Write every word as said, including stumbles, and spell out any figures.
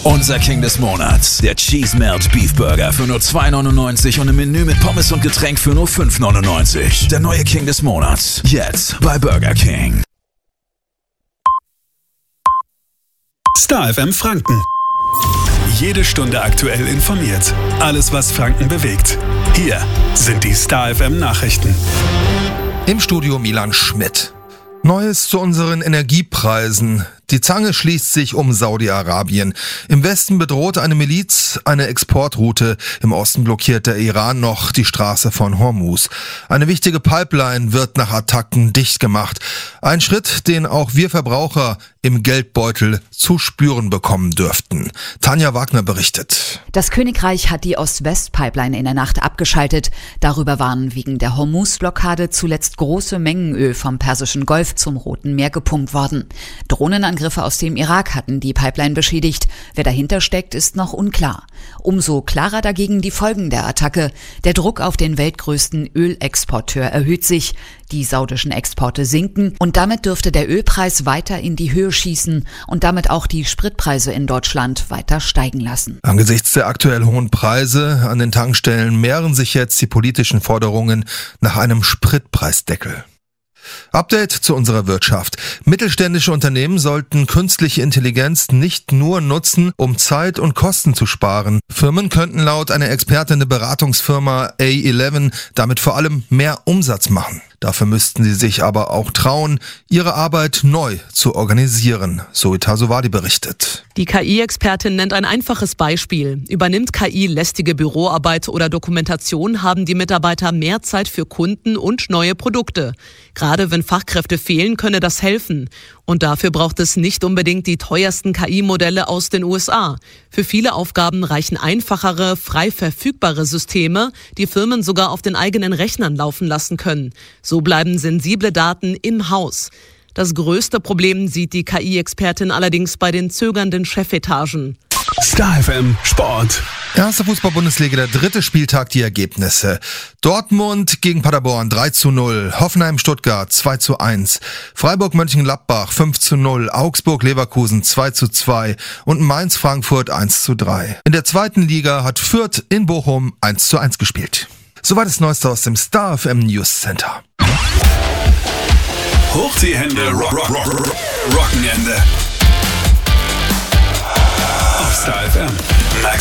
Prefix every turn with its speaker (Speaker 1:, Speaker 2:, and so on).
Speaker 1: Unser King des Monats, der Cheese Melt Beef Burger für nur zwei neunundneunzig und im Menü mit Pommes und Getränk für nur fünf neunundneunzig. Der neue King des Monats, jetzt bei Burger King.
Speaker 2: Star F M Franken. Jede Stunde aktuell informiert. Alles, was Franken bewegt. Hier sind die Star F M Nachrichten.
Speaker 3: Im Studio Milan Schmidt. Neues zu unseren Energiepreisen. Die Zange schließt sich um Saudi-Arabien. Im Westen bedroht eine Miliz eine Exportroute. Im Osten blockiert der Iran noch die Straße von Hormuz. Eine wichtige Pipeline wird nach Attacken dicht gemacht. Ein Schritt, den auch wir Verbraucher im Geldbeutel zu spüren bekommen dürften. Tanja Wagner berichtet.
Speaker 4: Das Königreich hat die Ost-West-Pipeline in der Nacht abgeschaltet. Darüber waren wegen der Hormuz-Blockade zuletzt große Mengen Öl vom Persischen Golf zum Roten Meer gepumpt worden. Drohnenangriffe aus dem Irak hatten die Pipeline beschädigt. Wer dahinter steckt, ist noch unklar. Umso klarer dagegen die Folgen der Attacke. Der Druck auf den weltgrößten Ölexporteur erhöht sich. Die saudischen Exporte sinken und damit dürfte der Ölpreis weiter in die Höhe schießen und damit auch die Spritpreise in Deutschland weiter steigen lassen.
Speaker 3: Angesichts der aktuell hohen Preise an den Tankstellen mehren sich jetzt die politischen Forderungen nach einem Spritpreisdeckel. Update zu unserer Wirtschaft. Mittelständische Unternehmen sollten künstliche Intelligenz nicht nur nutzen, um Zeit und Kosten zu sparen. Firmen könnten laut einer Expertin der Beratungsfirma A elf damit vor allem mehr Umsatz machen. Dafür müssten sie sich aber auch trauen, ihre Arbeit neu zu organisieren, so Itasovadi berichtet.
Speaker 5: Die K I-Expertin nennt ein einfaches Beispiel. Übernimmt K I lästige Büroarbeit oder Dokumentation, haben die Mitarbeiter mehr Zeit für Kunden und neue Produkte. Gerade wenn Fachkräfte fehlen, könne das helfen. Und dafür braucht es nicht unbedingt die teuersten K I-Modelle aus den U S A. Für viele Aufgaben reichen einfachere, frei verfügbare Systeme, die Firmen sogar auf den eigenen Rechnern laufen lassen können. So bleiben sensible Daten im Haus. Das größte Problem sieht die K I-Expertin allerdings bei den zögernden Chefetagen.
Speaker 2: Star F M Sport.
Speaker 3: Erste Fußball-Bundesliga, der dritte Spieltag, die Ergebnisse. Dortmund gegen Paderborn drei zu null, Hoffenheim-Stuttgart zwei zu eins, Freiburg-Mönchengladbach fünf zu null, Augsburg-Leverkusen zwei zu zwei und Mainz-Frankfurt eins zu drei. In der zweiten Liga hat Fürth in Bochum eins zu eins gespielt. Soweit das Neueste aus dem Star F M News Center.
Speaker 2: Hoch die Hände, rock, rock, rock, Rockenende. Auf Star F M. Max